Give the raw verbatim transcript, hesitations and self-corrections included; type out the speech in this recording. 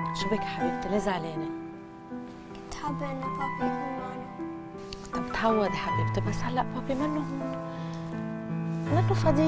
شو بك حبيبتي؟ ليه زعلانة؟ كنت حابة إنه بابي يكون معنا. كنت متعودة حبيبتي، بس هلا بابي منه هون، منه فضيل.